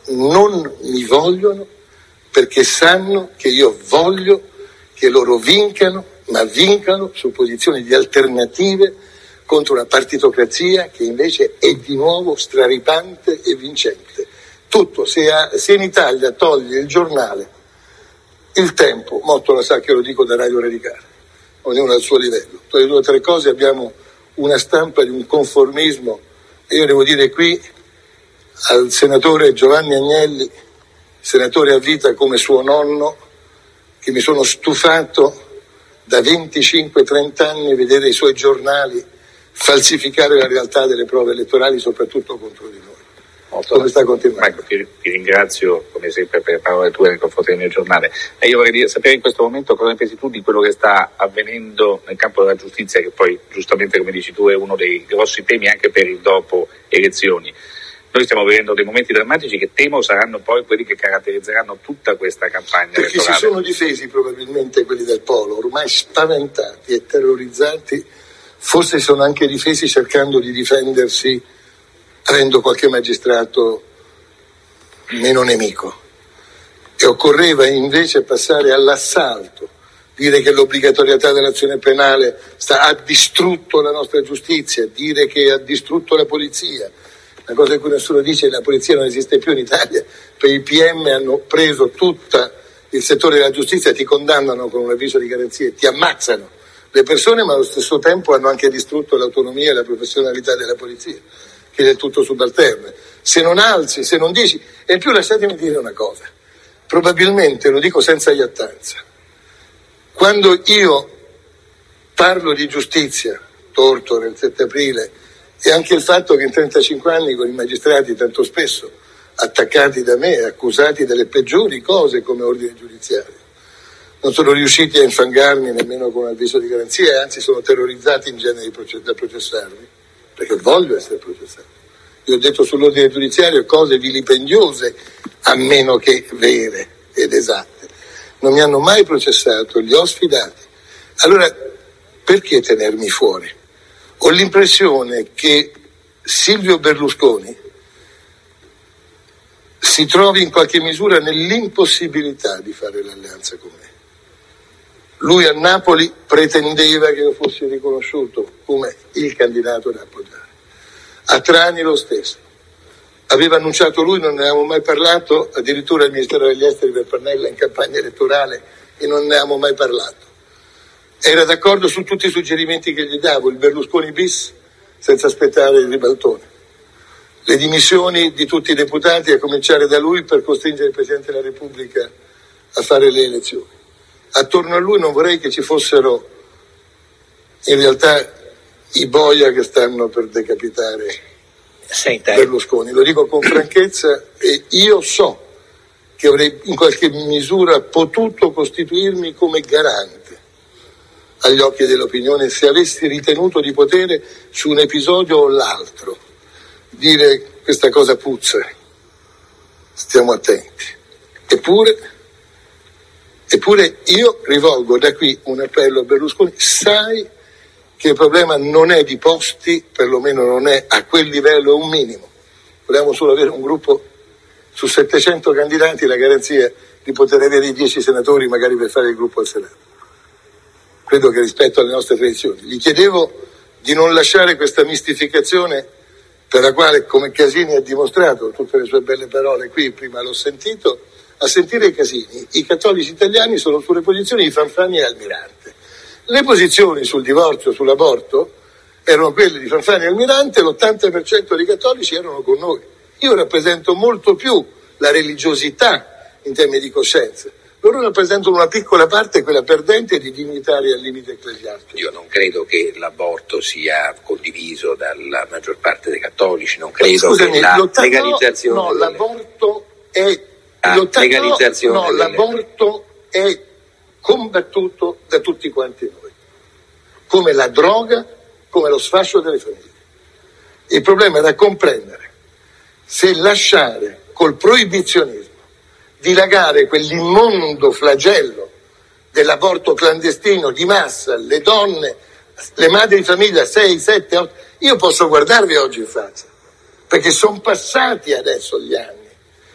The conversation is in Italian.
non mi vogliono perché sanno che io voglio che loro vincano, ma vincano su posizioni di alternative contro una partitocrazia che invece è di nuovo straripante e vincente. Tutto, se in Italia toglie il giornale, Il Tempo, Motto la sa che lo dico da Radio Radicale, ognuno al suo livello, tra le due o tre cose abbiamo una stampa di un conformismo, e io devo dire qui al senatore Giovanni Agnelli, senatore a vita come suo nonno, che mi sono stufato da 25-30 anni vedere i suoi giornali falsificare la realtà delle prove elettorali, soprattutto contro di noi. Come sta continuando? Ti ringrazio come sempre per le parole tue nei confronti del mio giornale. E io vorrei sapere in questo momento cosa ne pensi tu di quello che sta avvenendo nel campo della giustizia, che poi giustamente, come dici tu, è uno dei grossi temi anche per il dopo elezioni. Noi stiamo vivendo dei momenti drammatici che temo saranno poi quelli che caratterizzeranno tutta questa campagna perché elettorale. Si sono difesi probabilmente quelli del Polo, ormai spaventati e terrorizzati, forse si sono anche difesi cercando di difendersi avendo qualche magistrato meno nemico. E occorreva invece passare all'assalto, dire che l'obbligatorietà dell'azione penale ha distrutto la nostra giustizia, dire che ha distrutto la polizia. Una cosa in cui nessuno dice: la polizia non esiste più in Italia, per i PM hanno preso tutto il settore della giustizia, ti condannano con un avviso di garanzia, ti ammazzano le persone, ma allo stesso tempo hanno anche distrutto l'autonomia e la professionalità della polizia, che è del tutto subalterna. Se non alzi, se non dici, e in più lasciatemi dire una cosa, probabilmente, lo dico senza iattanza, quando io parlo di giustizia, Tortora, il 7 aprile, e anche il fatto che in 35 anni con i magistrati tanto spesso attaccati da me, accusati delle peggiori cose come ordine giudiziario, non sono riusciti a infangarmi nemmeno con un avviso di garanzia, e anzi sono terrorizzati in genere da processarmi, perché voglio essere processato. Io ho detto sull'ordine giudiziario cose vilipendiose, a meno che vere ed esatte. Non mi hanno mai processato, li ho sfidati. Allora, perché tenermi fuori? Ho l'impressione che Silvio Berlusconi si trovi in qualche misura nell'impossibilità di fare l'alleanza con me. Lui a Napoli pretendeva che io fossi riconosciuto come il candidato da appoggiare. A Trani lo stesso. Aveva annunciato lui, non ne avevamo mai parlato, addirittura il Ministero degli Esteri per Pannella in campagna elettorale, e non ne avevamo mai parlato. Era d'accordo su tutti i suggerimenti che gli davo, il Berlusconi bis, senza aspettare il ribaltone. Le dimissioni di tutti i deputati, a cominciare da lui, per costringere il Presidente della Repubblica a fare le elezioni. Attorno a lui non vorrei che ci fossero in realtà i boia che stanno per decapitare Berlusconi. Lo dico con franchezza, e io so che avrei in qualche misura potuto costituirmi come garante agli occhi dell'opinione se avessi ritenuto di potere, su un episodio o l'altro, dire: questa cosa puzza, stiamo attenti. Eppure io rivolgo da qui un appello a Berlusconi: sai che il problema non è di posti, perlomeno non è a quel livello, è un minimo. Vogliamo solo avere un gruppo su 700 candidati, la garanzia di poter avere i 10 senatori magari per fare il gruppo al Senato. Credo che rispetto alle nostre tradizioni. Gli chiedevo di non lasciare questa mistificazione per la quale, come Casini ha dimostrato, tutte le sue belle parole qui, prima l'ho sentito, a sentire Casini, i cattolici italiani sono sulle posizioni di Fanfani e Almirante. Le posizioni sul divorzio, sull'aborto, erano quelle di Fanfani e Almirante, l'80% dei cattolici erano con noi. Io rappresento molto più la religiosità in termini di coscienza. Loro rappresentano una piccola parte, quella perdente, di dignitari al limite ecclesiastico. Io non credo che l'aborto sia condiviso dalla maggior parte dei cattolici, non credo che la legalizzazione... No, l'aborto è... l'aborto è combattuto da tutti quanti noi, come la droga, come lo sfascio delle famiglie. Il problema è da comprendere se lasciare col proibizionismo dilagare quell'immondo flagello dell'aborto clandestino di massa, le donne, le madri di famiglia, 6, 7, 8, io posso guardarvi oggi in faccia, perché sono passati adesso gli anni